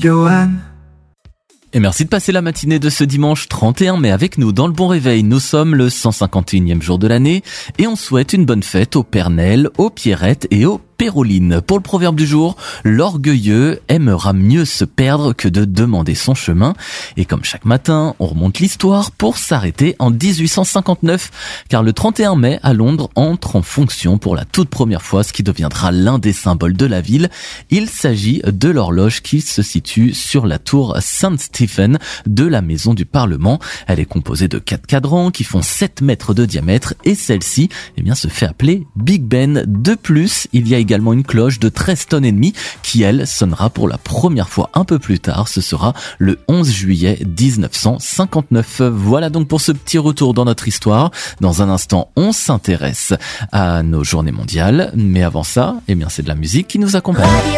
Joanne. Et merci de passer la matinée de ce dimanche 31 mai avec nous dans le Bon Réveil. Nous sommes le 151e jour de l'année et on souhaite une bonne fête aux Pernel, aux Pierrette et aux Péroline. Pour le proverbe du jour, l'orgueilleux aimera mieux se perdre que de demander son chemin. Et comme chaque matin, on remonte l'histoire pour s'arrêter en 1859, car le 31 mai à Londres entre en fonction pour la toute première fois ce qui deviendra l'un des symboles de la ville. Il s'agit de l'horloge qui se situe sur la tour Saint-Stephen de la maison du Parlement. Elle est composée de 4 cadrans qui font 7 mètres de diamètre et celle-ci, se fait appeler Big Ben. De plus, il y a également une cloche de 13 tonnes et demie qui, elle, sonnera pour la première fois un peu plus tard. Ce sera le 11 juillet 1959. Voilà donc pour ce petit retour dans notre histoire. Dans un instant, on s'intéresse à nos journées mondiales. Mais avant ça, c'est de la musique qui nous accompagne.